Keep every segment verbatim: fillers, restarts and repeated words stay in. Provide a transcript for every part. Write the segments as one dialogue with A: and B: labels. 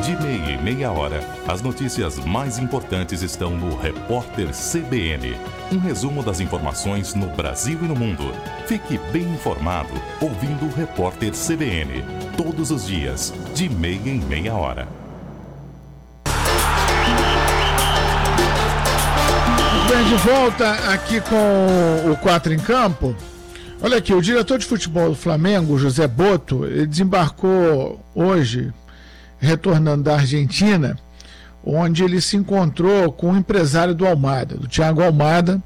A: De meia em meia hora, as notícias mais importantes estão no Repórter C B N. Um resumo das informações no Brasil e no mundo. Fique bem informado ouvindo o Repórter C B N. Todos os dias, de meia em meia hora.
B: Bem, de volta aqui com o Quatro em Campo. Olha aqui, o diretor de futebol do Flamengo, José Boto, ele desembarcou hoje, retornando da Argentina, onde ele se encontrou com o empresário do Almada, do Thiago Almada,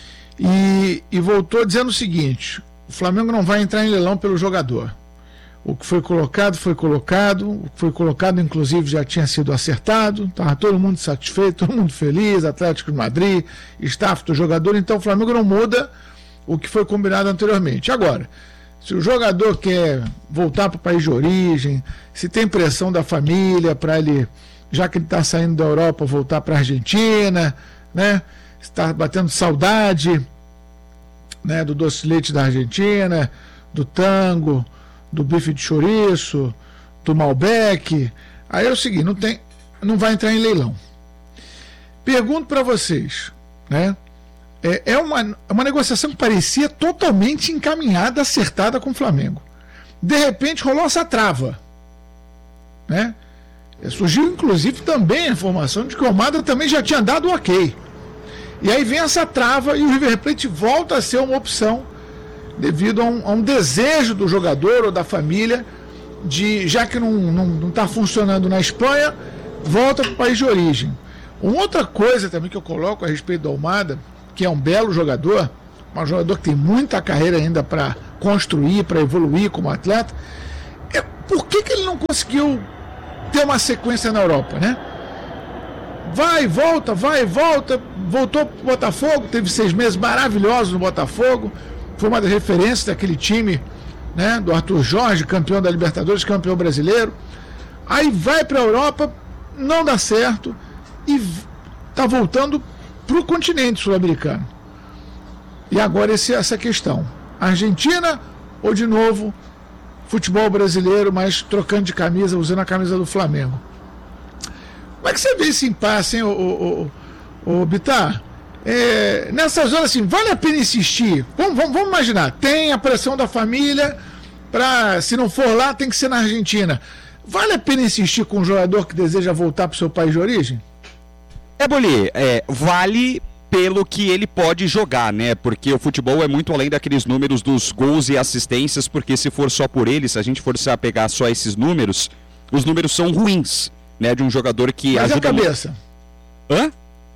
B: e, e voltou dizendo o seguinte: o Flamengo não vai entrar em leilão pelo jogador. O que foi colocado, foi colocado, o que foi colocado, inclusive, já tinha sido acertado, estava todo mundo satisfeito, todo mundo feliz, Atlético de Madrid, staff do jogador, então o Flamengo não muda o que foi combinado anteriormente. Agora, se o jogador quer voltar para o país de origem, se tem pressão da família para ele, já que ele está saindo da Europa, voltar para a Argentina, né? Está batendo saudade, né, do doce de leite da Argentina, do tango, do bife de chouriço, do Malbec. Aí é o seguinte, não, tem, não vai entrar em leilão. Pergunto para vocês, né? É, é uma, uma negociação que parecia totalmente encaminhada, acertada com o Flamengo. De repente rolou essa trava, né? Surgiu inclusive também a informação de que o Almada também já tinha dado o ok. E aí vem essa trava e o River Plate volta a ser uma opção devido a um, a um desejo do jogador ou da família de, já que não não, não está funcionando na Espanha, volta para o país de origem. Uma outra coisa também que eu coloco a respeito do Almada, que é um belo jogador, um jogador que tem muita carreira ainda para construir, para evoluir como atleta, é por que, que ele não conseguiu ter uma sequência na Europa, né? Vai, volta, vai, volta, voltou para o Botafogo, teve seis meses maravilhosos no Botafogo, foi uma das referências daquele time, né, do Arthur Jorge, campeão da Libertadores, campeão brasileiro. Aí vai para a Europa, não dá certo e está voltando para o continente sul-americano. E agora esse, essa questão: Argentina ou de novo futebol brasileiro, mas trocando de camisa, usando a camisa do Flamengo? Como é que você vê esse impasse, hein, ô, ô, ô, ô Bittar? É, nessas horas, assim, vale a pena insistir? Vamos, vamos, vamos imaginar, tem a pressão da família para, se não for lá, tem que ser na Argentina. Vale a pena insistir com um jogador que deseja voltar para o seu país de origem?
C: É, Boli, é, vale pelo que ele pode jogar, né? Porque o futebol é muito além daqueles números dos gols e assistências, porque se for só por ele, se a gente for a pegar só esses números, os números são ruins, né? De um jogador que
B: Mas
C: ajuda...
B: e a cabeça?
C: Hã?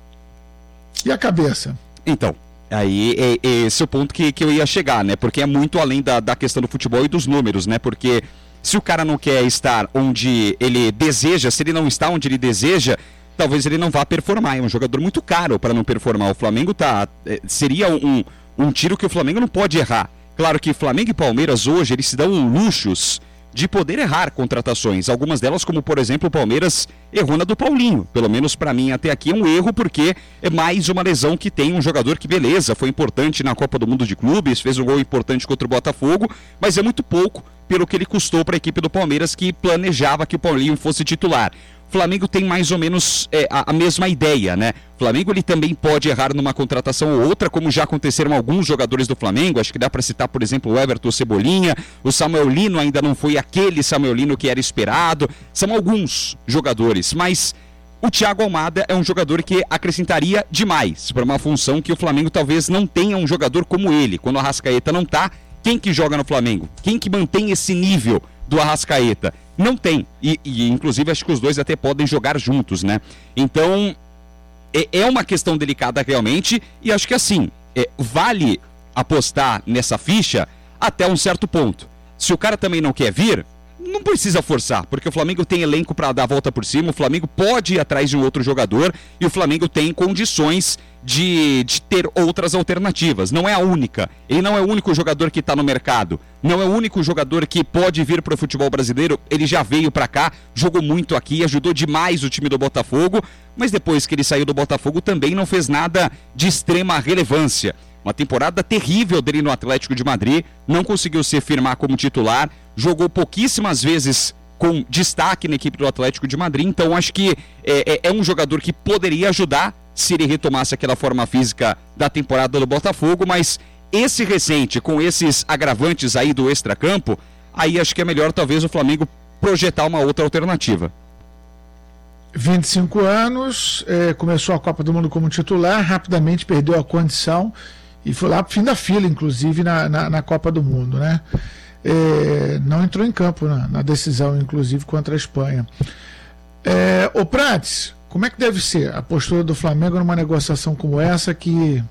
B: E a cabeça?
C: Então, aí é, é esse é o ponto que, que eu ia chegar, né? Porque é muito além da, da questão do futebol e dos números, né? Porque se o cara não quer estar onde ele deseja, se ele não está onde ele deseja, talvez ele não vá performar. É um jogador muito caro para não performar. O Flamengo tá... seria um, um tiro que o Flamengo não pode errar. Claro que Flamengo e Palmeiras hoje, eles se dão luxos de poder errar contratações. Algumas delas, como por exemplo o Palmeiras errou na do Paulinho. Pelo menos para mim até aqui é um erro, porque é mais uma lesão que tem um jogador que, beleza, foi importante na Copa do Mundo de Clubes, fez um gol importante contra o Botafogo, mas é muito pouco pelo que ele custou para a equipe do Palmeiras, que planejava que o Paulinho fosse titular. O Flamengo tem mais ou menos é, a, a mesma ideia, né? O Flamengo ele também pode errar numa contratação ou outra, como já aconteceram alguns jogadores do Flamengo. Acho que dá para citar, por exemplo, o Everton Cebolinha. O Samuel Lino ainda não foi aquele Samuel Lino que era esperado. São alguns jogadores, mas o Thiago Almada é um jogador que acrescentaria demais para uma função que o Flamengo talvez não tenha um jogador como ele. Quando o Arrascaeta não tá, quem que joga no Flamengo? Quem que mantém esse nível do Arrascaeta? Não tem, e, e inclusive acho que os dois até podem jogar juntos, né? Então, é, é uma questão delicada realmente, e acho que assim, é, vale apostar nessa ficha até um certo ponto. Se o cara também não quer vir, não precisa forçar, porque o Flamengo tem elenco para dar a volta por cima, o Flamengo pode ir atrás de um outro jogador, e o Flamengo tem condições de, de ter outras alternativas. Não é a única, ele não é o único jogador que está no mercado, não é o único jogador que pode vir para o futebol brasileiro. Ele já veio para cá, jogou muito aqui, ajudou demais o time do Botafogo, mas depois que ele saiu do Botafogo também não fez nada de extrema relevância. Uma temporada terrível dele no Atlético de Madrid, não conseguiu se firmar como titular, jogou pouquíssimas vezes com destaque na equipe do Atlético de Madrid, então acho que é, é, é um jogador que poderia ajudar se ele retomasse aquela forma física da temporada do Botafogo, mas esse recente, com esses agravantes aí do extracampo, aí acho que é melhor talvez o Flamengo projetar uma outra alternativa.
B: vinte e cinco anos, é, começou a Copa do Mundo como titular, rapidamente perdeu a condição e foi lá pro fim da fila, inclusive, na, na, na Copa do Mundo, né? É, não entrou em campo na, na decisão, inclusive, contra a Espanha. É, ô Prates, como é que deve ser a postura do Flamengo numa negociação como essa que,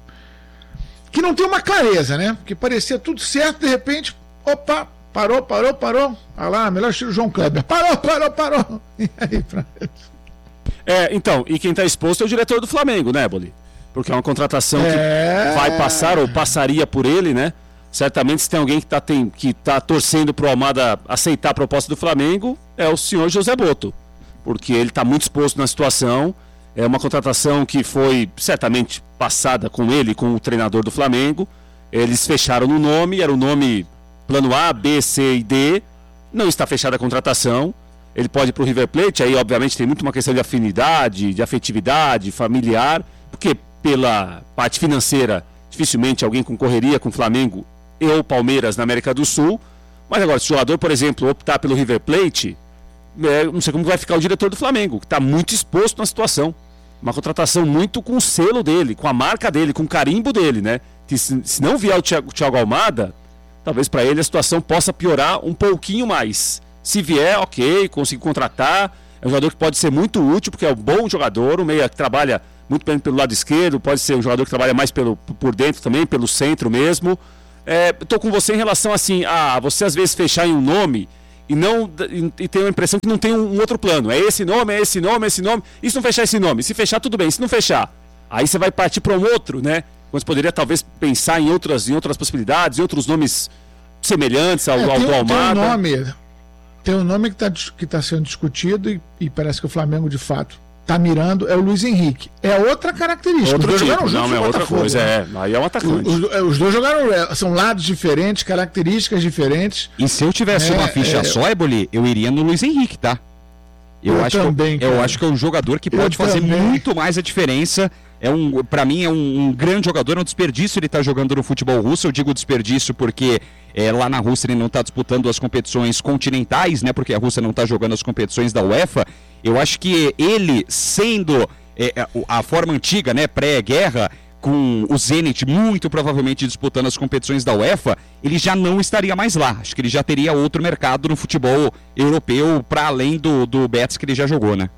B: que não tem uma clareza, né? Porque parecia tudo certo, de repente, opa, parou, parou, parou. Ah lá, melhor estilo João Kleber. Parou, parou, parou. E aí, Prates?
D: É, então, e quem está exposto é o diretor do Flamengo, né, Boli? Porque é uma contratação é... que vai passar ou passaria por ele, né? Certamente se tem alguém que está que tá torcendo para o Almada aceitar a proposta do Flamengo, é o senhor José Botto. Porque ele está muito exposto na situação. É uma contratação que foi certamente passada com ele, com o treinador do Flamengo. Eles fecharam no nome, era o nome plano A, B, C e D. Não está fechada a contratação. Ele pode ir para o River Plate, aí obviamente tem muito uma questão de afinidade, de afetividade, familiar, porque pela parte financeira, dificilmente alguém concorreria com o Flamengo e o Palmeiras na América do Sul. Mas agora, se o jogador, por exemplo, optar pelo River Plate, é, não sei como vai ficar o diretor do Flamengo, que está muito exposto na situação. Uma contratação muito com o selo dele, com a marca dele, com o carimbo dele, né? Que se, se não vier o Thiago, o Thiago Almada, talvez para ele a situação possa piorar um pouquinho mais. Se vier, ok, conseguir contratar. É um jogador que pode ser muito útil, porque é um bom jogador, um meia que trabalha muito bem pelo lado esquerdo, pode ser um jogador que trabalha mais pelo, por dentro também, pelo centro mesmo. Estou é, com você em relação assim, a você às vezes fechar em um nome e, não, e, e ter a impressão que não tem um, um outro plano. É esse nome, é esse nome, é esse nome. E se não fechar esse nome? Se fechar, tudo bem. Se não fechar, aí você vai partir para um outro, né? Você poderia talvez pensar em outras, em outras possibilidades, em outros nomes semelhantes ao,
B: é,
D: ao
B: tem,
D: do Almada.
B: Tem um nome, tem um nome que está que tá sendo discutido e, e parece que o Flamengo, de fato, está mirando, é o Luiz Henrique. É outra característica.
D: Outro
B: os dois
D: tipo,
B: jogaram
D: não, é outra
B: Botafogo,
D: coisa,
B: né?
D: é. Aí é um atacante.
B: Os, os dois jogaram, são lados diferentes, características diferentes.
C: E se eu tivesse
B: é,
C: uma ficha
B: é...
C: só, Eboli, eu iria no Luiz Henrique, tá? Eu, eu acho
B: também,
C: que eu, eu acho que é um jogador que pode eu fazer também. muito mais a diferença. É um, para mim é um, um grande jogador, é um desperdício ele estar jogando no futebol russo. Eu digo desperdício porque é, lá na Rússia ele não está disputando as competições continentais, né? Porque a Rússia não está jogando as competições da UEFA. Eu acho que ele, sendo é, a forma antiga, né, pré-guerra, com o Zenit muito provavelmente disputando as competições da UEFA, ele já não estaria mais lá. Acho que ele já teria outro mercado no futebol europeu para além do, do Betis que ele já jogou, né?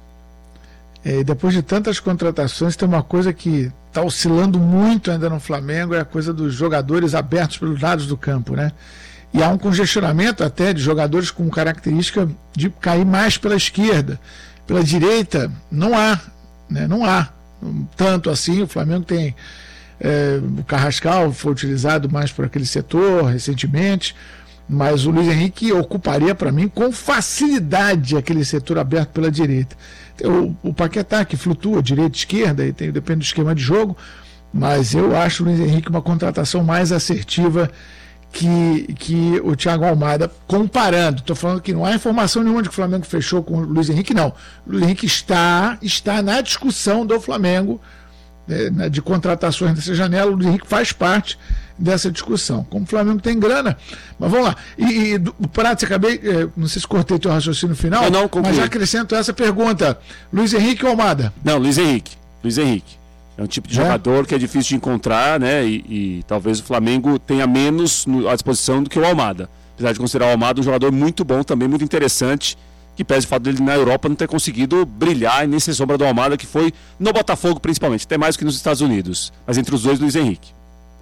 B: É, depois de tantas contratações, tem uma coisa que está oscilando muito ainda no Flamengo, é a coisa dos jogadores abertos pelos lados do campo, né? E há um congestionamento até de jogadores com característica de cair mais pela esquerda. Pela direita, não há, né? Não há tanto assim. O Flamengo tem é, o Carrascal foi utilizado mais por aquele setor recentemente, mas o Luiz Henrique ocuparia para mim com facilidade aquele setor aberto pela direita. Tem o, o Paquetá que flutua direita e esquerda, e tem, depende do esquema de jogo, mas eu acho o Luiz Henrique uma contratação mais assertiva que, que o Thiago Almada, comparando. Estou falando que não há informação nenhuma de que o Flamengo fechou com o Luiz Henrique, não. O Luiz Henrique está, está na discussão do Flamengo, né, de contratações dessa janela. O Luiz Henrique faz parte dessa discussão. Como o Flamengo tem grana, mas vamos lá. E, e do Prato, acabei, não sei se cortei teu raciocínio final,
D: eu não,
B: mas já acrescento essa pergunta: Luiz Henrique ou Almada?
D: Não, Luiz Henrique. Luiz Henrique. É um tipo de é? jogador que é difícil de encontrar, né? E, e talvez o Flamengo tenha menos no, à disposição do que o Almada. Apesar de considerar o Almada um jogador muito bom, também muito interessante, que pese o fato dele na Europa não ter conseguido brilhar e nem ser sombra do Almada, que foi no Botafogo principalmente, até mais do que nos Estados Unidos. Mas entre os dois, Luiz Henrique.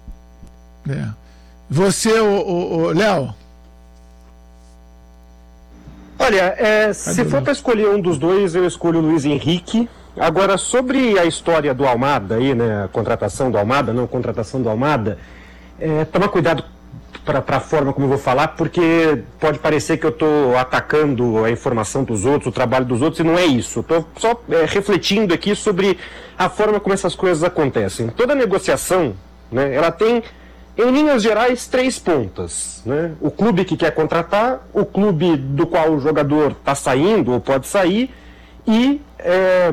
B: É. Você, o, o, o Léo?
E: Olha, é, se for para escolher um dos dois, eu escolho o Luiz Henrique. Agora, sobre a história do Almada, aí, né, a contratação do Almada, não a contratação do Almada, é, toma cuidado para a forma como eu vou falar, porque pode parecer que eu estou atacando a informação dos outros, o trabalho dos outros, e não é isso. Estou só é, refletindo aqui sobre a forma como essas coisas acontecem. Toda negociação, né, ela tem em linhas gerais, três pontas, né? O clube que quer contratar, o clube do qual o jogador está saindo ou pode sair, e é,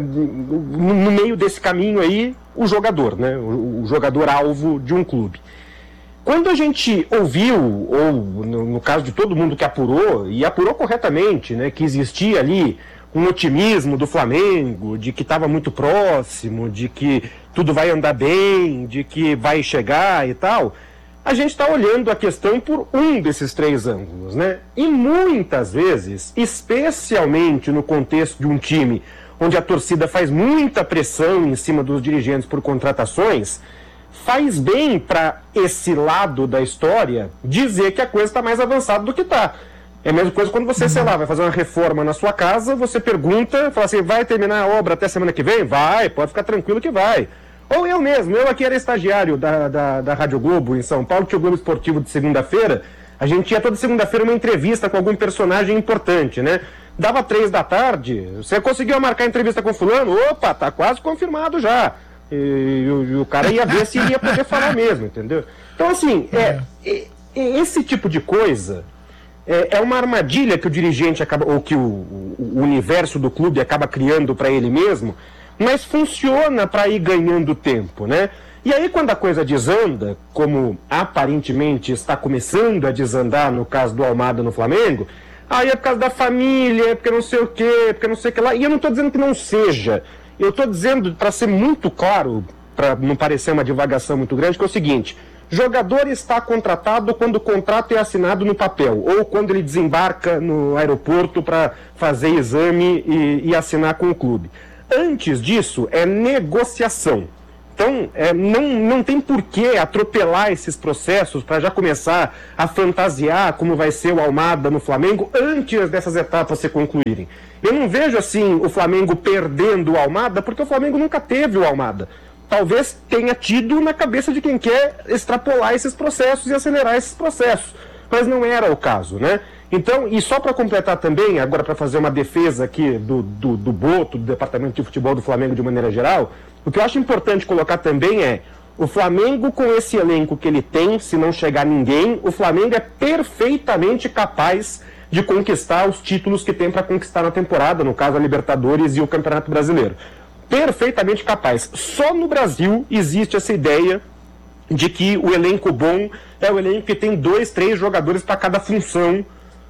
E: no meio desse caminho aí, o jogador, né? O, o jogador alvo de um clube. Quando a gente ouviu, ou no, no caso de todo mundo que apurou, e apurou corretamente, né, que existia ali um otimismo do Flamengo, de que estava muito próximo, de que tudo vai andar bem, de que vai chegar e tal, a gente está olhando a questão por um desses três ângulos, né? E muitas vezes, especialmente no contexto de um time onde a torcida faz muita pressão em cima dos dirigentes por contratações, faz bem para esse lado da história dizer que a coisa está mais avançada do que está. É a mesma coisa quando você, sei lá, vai fazer uma reforma na sua casa, você pergunta, fala assim, vai terminar a obra até semana que vem? Vai, pode ficar tranquilo que vai. Ou eu mesmo, eu aqui era estagiário da, da, da Rádio Globo em São Paulo, tinha o Globo Esportivo de segunda-feira, a gente tinha toda segunda-feira uma entrevista com algum personagem importante, né? Dava três da tarde, você conseguiu marcar entrevista com fulano? Opa, tá quase confirmado já. E, e, e o cara ia ver se ia poder falar mesmo, entendeu? Então, assim, é, é, esse tipo de coisa é, é uma armadilha que o dirigente acaba, ou que o, o, o universo do clube acaba criando para ele mesmo, mas funciona para ir ganhando tempo, né? E aí quando a coisa desanda, como aparentemente está começando a desandar no caso do Almada no Flamengo, aí é por causa da família, é porque não sei o quê, é porque não sei o que lá, e eu não estou dizendo que não seja, eu estou dizendo, para ser muito claro, para não parecer uma divagação muito grande, que é o seguinte, jogador está contratado quando o contrato é assinado no papel, ou quando ele desembarca no aeroporto para fazer exame e, e assinar com o clube. Antes disso, é negociação. Então, é, não, não tem por que atropelar esses processos para já começar a fantasiar como vai ser o Almada no Flamengo antes dessas etapas se concluírem. Eu não vejo, assim, o Flamengo perdendo o Almada, porque o Flamengo nunca teve o Almada. Talvez tenha tido na cabeça de quem quer extrapolar esses processos e acelerar esses processos. Mas não era o caso, né? Então, e só para completar também, agora para fazer uma defesa aqui do, do, do Boto, do Departamento de Futebol do Flamengo de maneira geral, o que eu acho importante colocar também é, o Flamengo com esse elenco que ele tem, se não chegar ninguém, o Flamengo é perfeitamente capaz de conquistar os títulos que tem para conquistar na temporada, no caso a Libertadores e o Campeonato Brasileiro. Perfeitamente capaz. Só no Brasil existe essa ideia de que o elenco bom é o elenco que tem dois, três jogadores para cada função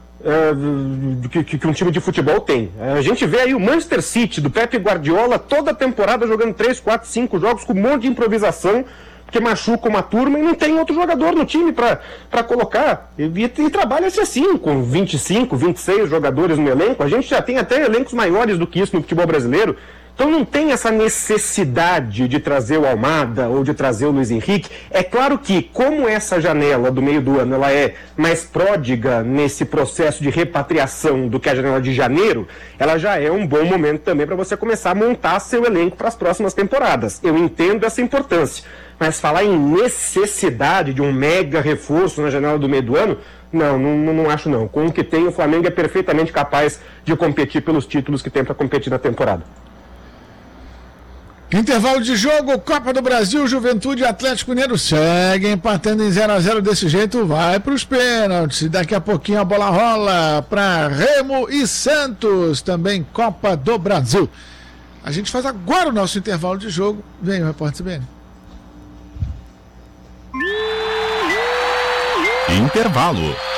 E: uh, que, que um time de futebol tem. A gente vê aí o Manchester City, do Pep Guardiola, toda a temporada jogando três, quatro, cinco jogos com um monte de improvisação, porque machuca uma turma e não tem outro jogador no time para colocar. E, e, e trabalha-se assim, com vinte e cinco, vinte e seis jogadores no elenco. A gente já tem até elencos maiores do que isso no futebol brasileiro. Então não tem essa necessidade de trazer o Almada ou de trazer o Luiz Henrique. É claro que, como essa janela do meio do ano ela é mais pródiga nesse processo de repatriação do que a janela de janeiro, ela já é um bom momento também para você começar a montar seu elenco para as próximas temporadas. Eu entendo essa importância, mas falar em necessidade de um mega reforço na janela do meio do ano, não, não, não acho não. Com o que tem, o Flamengo é perfeitamente capaz de competir pelos títulos que tem para competir na temporada.
B: Intervalo de jogo, Copa do Brasil, Juventude e Atlético Mineiro seguem empatando em zero a zero desse jeito, vai para os pênaltis. Daqui a pouquinho a bola rola para Remo e Santos, também Copa do Brasil. A gente faz agora o nosso intervalo de jogo. Vem o repórter C B N.
A: Intervalo.